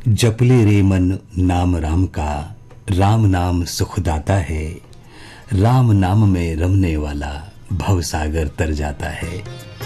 जपले रे मन नाम राम का, राम नाम सुखदाता है। राम नाम में रमने वाला भवसागर तर जाता है।